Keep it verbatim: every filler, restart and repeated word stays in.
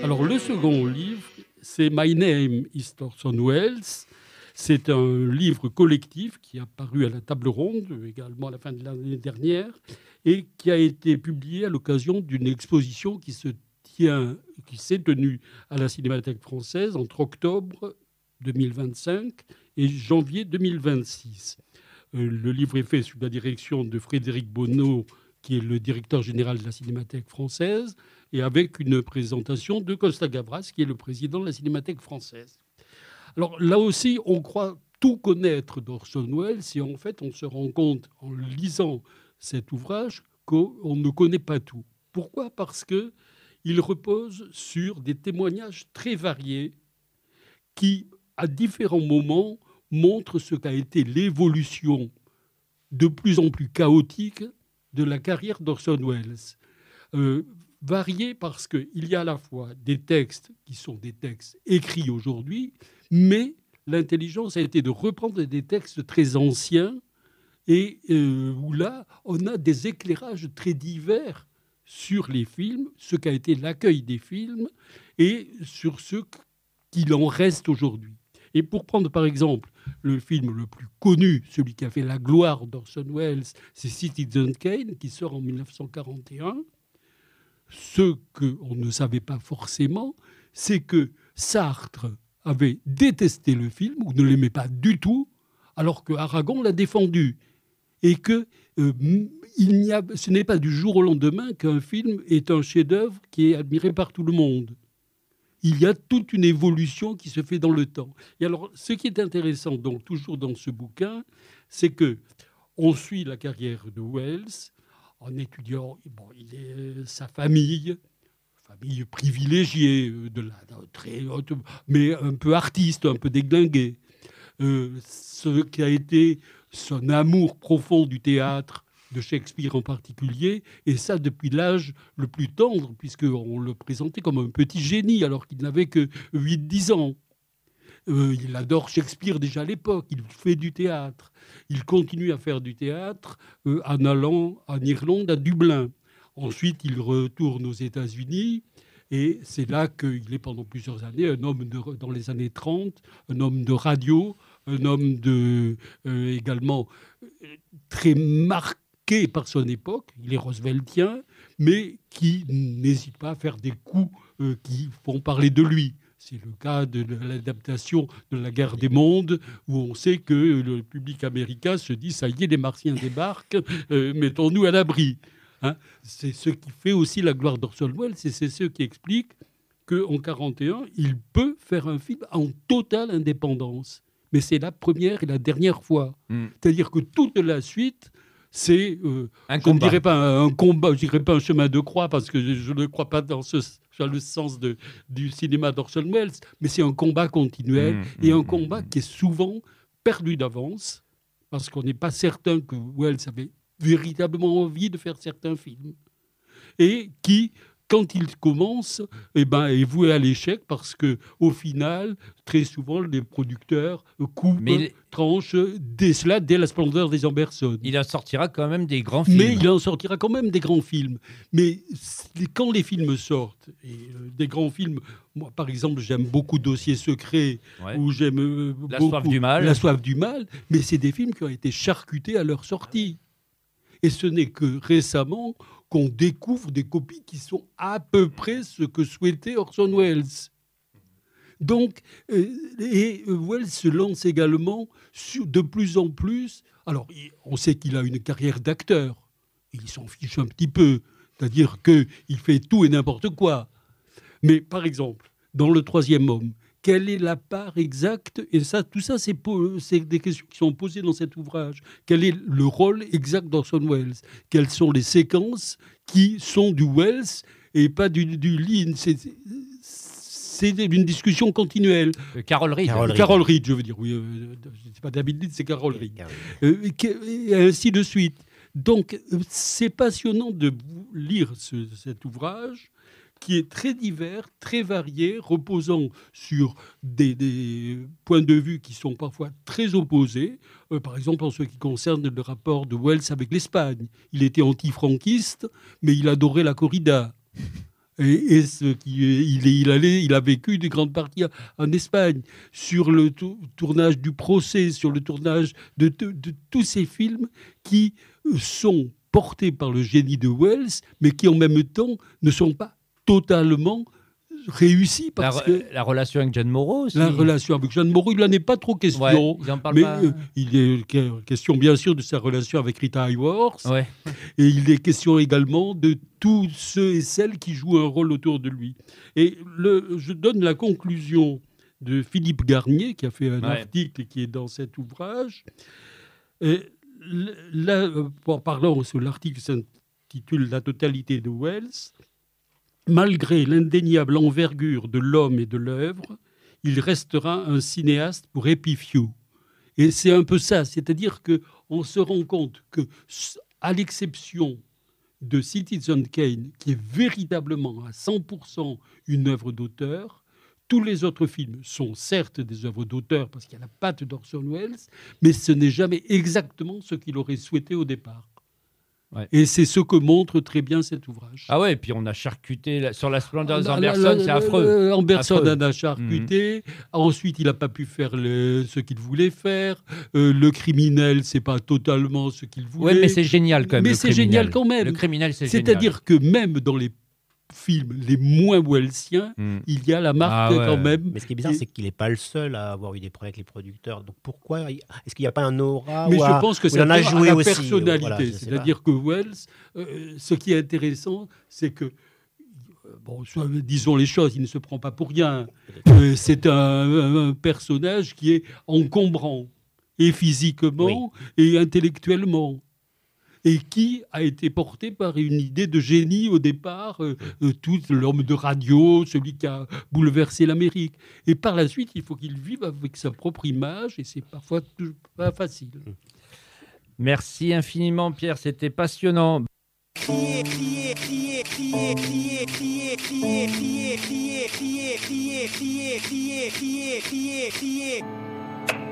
Alors, le second livre, c'est My Name is Orson Welles. C'est un livre collectif qui a paru à la Table Ronde, également à la fin de l'année dernière, et qui a été publié à l'occasion d'une exposition qui se tient, qui s'est tenue à la Cinémathèque française entre octobre deux mille vingt-cinq et janvier deux mille vingt-six. Euh, le livre est fait sous la direction de Frédéric Bonneau, qui est le directeur général de la Cinémathèque française, et avec une présentation de Costa Gavras, qui est le président de la Cinémathèque française. Alors là aussi, on croit tout connaître d'Orson Welles, et en fait, on se rend compte, en lisant cet ouvrage, qu'on ne connaît pas tout. Pourquoi ? Parce qu'il repose sur des témoignages très variés qui, à différents moments, montrent ce qu'a été l'évolution de plus en plus chaotique de la carrière d'Orson Welles. Euh, variés parce qu'il y a à la fois des textes qui sont des textes écrits aujourd'hui, mais l'intelligence a été de reprendre des textes très anciens et euh, où là, on a des éclairages très divers sur les films, ce qu'a été l'accueil des films et sur ce qu'il en reste aujourd'hui. Et pour prendre par exemple le film le plus connu, celui qui a fait la gloire d'Orson Welles, c'est Citizen Kane, qui sort en dix-neuf cent quarante et un. Ce qu'on ne savait pas forcément, c'est que Sartre avait détesté le film, ou ne l'aimait pas du tout, alors que Aragon l'a défendu. Et que euh, il n'y a, ce n'est pas du jour au lendemain qu'un film est un chef-d'œuvre qui est admiré par tout le monde. Il y a toute une évolution qui se fait dans le temps. Et alors, ce qui est intéressant, donc, toujours dans ce bouquin, c'est que on suit la carrière de Welles en étudiant bon, il est, sa famille, famille privilégiée, de la, de très haute, mais un peu artiste, un peu déglingué. Euh, ce qui a été son amour profond du théâtre, de Shakespeare en particulier, et ça depuis l'âge le plus tendre, puisqu'on le présentait comme un petit génie, alors qu'il n'avait que huit dix ans. Euh, il adore Shakespeare déjà à l'époque, il fait du théâtre. Il continue à faire du théâtre euh, en allant en Irlande, à Dublin. Ensuite, il retourne aux États-Unis, et c'est là qu'il est pendant plusieurs années un homme de, dans les années trente, un homme de radio, un homme de, euh, également euh, très marqué par son époque, il est rooseveltien, mais qui n'hésite pas à faire des coups euh, qui font parler de lui. C'est le cas de l'adaptation de La Guerre des Mondes, où on sait que le public américain se dit « ça y est, les Martiens débarquent, euh, mettons-nous à l'abri hein ». C'est ce qui fait aussi la gloire d'Orson Welles, et c'est ce qui explique qu'en mille neuf cent quarante et un, il peut faire un film en totale indépendance. Mais c'est la première et la dernière fois. Mm. C'est-à-dire que toute la suite... c'est, euh, un je ne dirais pas un, un combat, je ne dirais pas un chemin de croix, parce que je, je ne crois pas dans, ce, dans le sens de, du cinéma d'Orson Welles, mais c'est un combat continuel, mmh, et un mmh, combat mmh. qui est souvent perdu d'avance, parce qu'on n'est pas certain que Welles avait véritablement envie de faire certains films, et qui, quand il commence, eh ben, est voué à l'échec, parce qu'au final, très souvent, les producteurs coupent, mais... tranchent dès cela, dès La Splendeur des Amberson. Il en sortira quand même des grands films. Mais il en sortira quand même des grands films. Mais quand les films sortent, et euh, des grands films, moi, par exemple, j'aime beaucoup Dossier secret, ouais. ou j'aime euh, La beaucoup soif du mal. La soif du mal, mais c'est des films qui ont été charcutés à leur sortie. Et ce n'est que récemment qu'on découvre des copies qui sont à peu près ce que souhaitait Orson Welles. Donc, euh, et Welles se lance également sur, de plus en plus. Alors, on sait qu'il a une carrière d'acteur. Il s'en fiche un petit peu. C'est-à-dire qu'il fait tout et n'importe quoi. Mais, par exemple, dans Le Troisième Homme, quelle est la part exacte ? Et ça, tout ça, c'est, po- c'est des questions qui sont posées dans cet ouvrage. Quel est le rôle exact d'Orson Welles ? Quelles sont les séquences qui sont du Welles et pas du, du Lean ? c'est, c'est une discussion continuelle. Euh, Carol Reed. Carol Reed. Carol Reed, je veux dire. Oui, euh, c'est pas David Lean, c'est Carol Reed. Euh, et ainsi de suite. Donc, c'est passionnant de lire ce, cet ouvrage qui est très divers, très varié, reposant sur des, des points de vue qui sont parfois très opposés. Euh, par exemple, en ce qui concerne le rapport de Welles avec l'Espagne. Il était anti-franquiste, mais il adorait la corrida. Et, et ce qui, il, est, il, allait, il a vécu des grandes parties en Espagne, sur le to- tournage du Procès, sur le tournage de, de, de tous ces films qui sont portés par le génie de Wells, mais qui en même temps ne sont pas totalement réussi parce la, que la relation avec Jeanne Moreau aussi. La relation avec Jeanne Moreau, il n'en est pas trop question. Ouais, ils en parlent mais pas. euh, il est question bien sûr de sa relation avec Rita Hayworth. Ouais. Et il est question également de tous ceux et celles qui jouent un rôle autour de lui. Et le, je donne la conclusion de Philippe Garnier, qui a fait un Ouais. article qui est dans cet ouvrage. Et là, en parlant sur l'article qui s'intitule « La totalité de Wells », malgré l'indéniable envergure de l'homme et de l'œuvre, il restera un cinéaste pour Happy Few. Et c'est un peu ça, c'est-à-dire qu'on se rend compte que, à l'exception de Citizen Kane, qui est véritablement à cent pour cent une œuvre d'auteur, tous les autres films sont certes des œuvres d'auteur parce qu'il y a la patte d'Orson Welles, mais ce n'est jamais exactement ce qu'il aurait souhaité au départ. Ouais. Et c'est ce que montre très bien cet ouvrage. Ah ouais, et puis on a charcuté la, sur la splendeur de Ah, Anderson, c'est affreux. Euh, Anderson affreux. en a charcuté. Mmh. Ensuite, il n'a pas pu faire le, ce qu'il voulait faire. Euh, le criminel, c'est pas totalement ce qu'il voulait. Oui, mais c'est génial quand même. Mais c'est criminel. génial quand même. Le criminel, c'est C'est-à-dire génial. que même dans les films les moins wellsiens, mmh. il y a la marque ah ouais. quand même. Mais ce qui est bizarre, et... c'est qu'il n'est pas le seul à avoir eu des problèmes avec les producteurs. Donc pourquoi est-ce qu'il n'y a pas un aura Mais ou je à... pense que ça en a joué à la aussi. personnalité. Voilà, c'est-à-dire que Wells, euh, ce qui est intéressant, c'est que, bon, disons les choses, il ne se prend pas pour rien. Euh, c'est un, un personnage qui est encombrant, et physiquement oui. et intellectuellement. Et qui a été porté par une idée de génie au départ, euh, euh, tout l'homme de radio, celui qui a bouleversé l'Amérique. Et par la suite, il faut qu'il vive avec sa propre image, et c'est parfois pas facile. Merci infiniment, Pierre, c'était passionnant. Crier, crier, crier, crier, crier, crier, crier, crier, crier, crier, crier, crier, crier, crier, crier, crier.